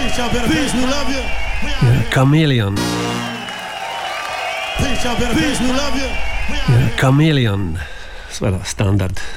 Peace, we love you. You're a chameleon. Peace, we love you. You're a chameleon. Das war der Standard